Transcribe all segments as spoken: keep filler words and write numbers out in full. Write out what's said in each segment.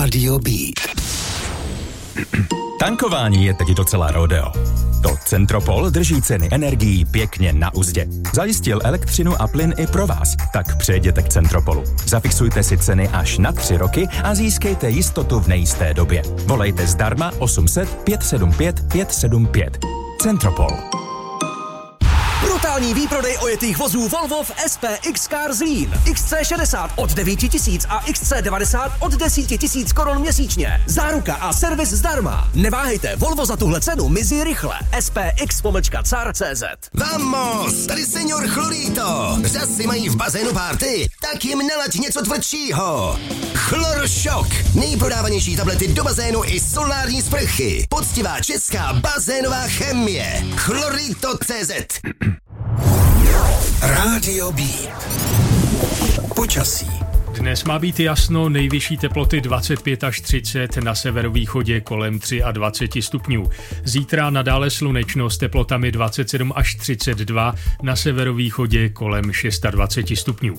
Rádio Beat. Tankování je teď docela rodeo. To Centropol drží ceny energií pěkně na uzdě. Zajistil elektřinu a plyn i pro vás. Tak přejděte k Centropolu. Zafixujte si ceny až na tři roky a získejte jistotu v nejisté době. Volejte zdarma osm set pět sedm pět pět sedm pět. Centropol. Brutální výprodej ojetých vozů Volvo v S P X Car Zlín. X C šedesát od devět tisíc a X C devadesát od deset tisíc korun měsíčně. Záruka a servis zdarma. Neváhejte, Volvo za tuhle cenu mizí rychle. S P X pomlčka car tečka cé zet. Vamos, tady senior Chlorito. Řasy mají v bazénu párty, tak jim nalaď něco tvrdšího. Chloršok. Nejprodávanější tablety do bazénu i solární sprchy. Poctivá česká bazénová chemie. Chlorito tečka cé zet. Rádio Beat. Počasí. Dnes má být jasno, nejvyšší teploty dvacet pět až třicet, na severovýchodě kolem dvacet tři stupňů. Zítra nadále slunečno s teplotami dvacet sedm až třicet dva, na severovýchodě kolem dvacet šest stupňů.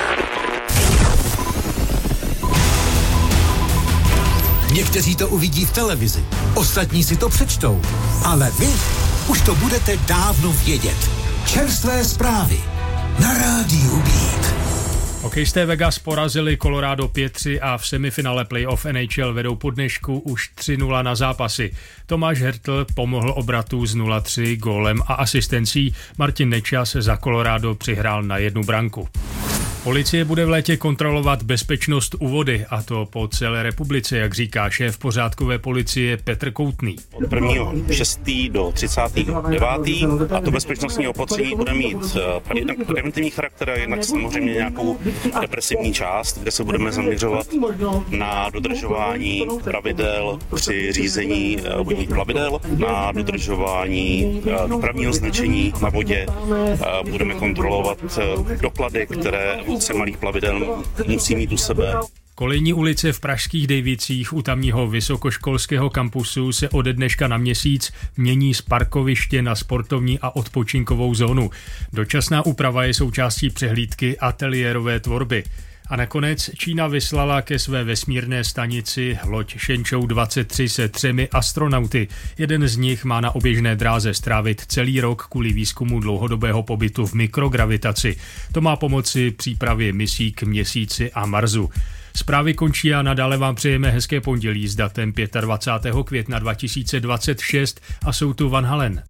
Někteří to uvidí v televizi, ostatní si to přečtou, ale vy už to budete dávno vědět. Čerstvé zprávy na Rádiu Beat. Hokejisté Vegas porazili Colorado pět tři a v semifinále playoff N H L vedou po dnešku už tři nula na zápasy. Tomáš Hertl pomohl obratu z nula tři gólem a asistencí. Martin Nečas za Colorado přihrál na jednu branku. Policie bude v létě kontrolovat bezpečnost u vody, a to po celé republice, jak říká šéf pořádkové policie Petr Koutný. Od prvního šestého do třicátého devátého a to bezpečnostní opatření bude mít jednak preventivní charakter a jednak samozřejmě nějakou represivní část, kde se budeme zaměřovat na dodržování pravidel při řízení vodních plavidel, na dodržování dopravního značení na vodě. Budeme kontrolovat doklady, které vůdce malých plavidel musí mít u sebe. Kolejní ulice v pražských Dejvicích u tamního vysokoškolského kampusu se ode dneška na měsíc mění z parkoviště na sportovní a odpočinkovou zónu. Dočasná úprava je součástí přehlídky ateliérové tvorby. A nakonec Čína vyslala ke své vesmírné stanici loď Shenzhou dvacet tři se třemi astronauty. Jeden z nich má na oběžné dráze strávit celý rok kvůli výzkumu dlouhodobého pobytu v mikrogravitaci. To má pomoci přípravě misí k Měsíci a Marsu. Zprávy končí a nadále vám přejeme hezké pondělí s datem dvacátého pátého května dva tisíce dvacet šest a jsou tu Van Halen.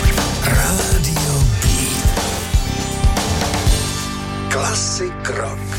Rádio Beat. Classic rock.